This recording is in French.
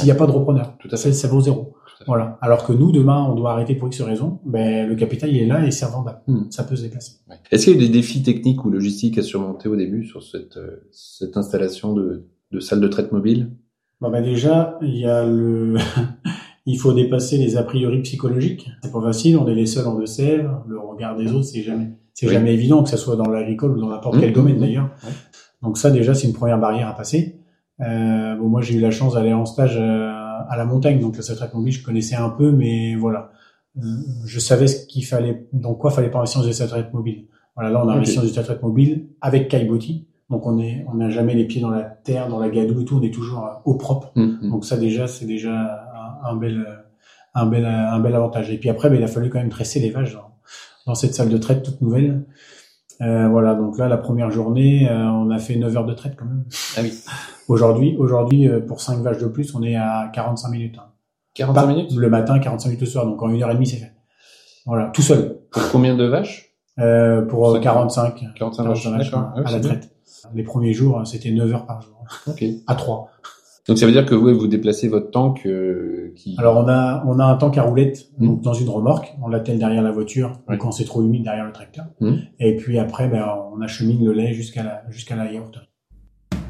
Il n'y a pas de repreneur. Tout à fait. Ça vaut 0. Voilà. Alors que nous, demain, on doit arrêter pour X raison, le capital, il est là et c'est revendable. Ça peut se déplacer. Ouais. Est-ce qu'il y a eu des défis techniques ou logistiques à surmonter au début sur cette installation de salle de traite mobile? Déjà, il y a il faut dépasser les a priori psychologiques. C'est pas facile, on est les seuls en Deux-Sèvres. Le regard des autres, c'est jamais évident, que ça soit dans l'agricole ou dans n'importe quel domaine d'ailleurs. Ouais. Donc ça, déjà, c'est une première barrière à passer. Moi, j'ai eu la chance d'aller en stage à la montagne, donc la salle de traite mobile, je connaissais un peu, mais voilà. Je savais dans quoi fallait pas investir dans des salles de traite mobile. Voilà, là, on a investi dans des salles de traite mobile avec Caillebotti. Donc on n'a jamais les pieds dans la terre, dans la gadoue et tout, on est toujours au propre. Donc ça c'est déjà un bel avantage. Et puis après, il a fallu quand même tresser les vaches dans cette salle de traite toute nouvelle. Voilà, donc là, la première journée, on a fait 9 heures de traite quand même. Ah oui. Aujourd'hui, pour 5 vaches de plus, on est à 45 minutes. 45 minutes? Le matin, 45 minutes le soir, donc en 1h30, c'est fait. Voilà, tout seul. Pour combien de vaches? Pour 45 vaches à la traite. Les premiers jours, c'était 9 heures par jour. Ok. À 3. Donc ça veut dire que vous déplacez votre tank qui... Alors on a un tank à roulette donc dans une remorque, on l'attelle derrière la voiture quand c'est trop humide derrière le tracteur. Et puis après on achemine le lait jusqu'à la yaourterie.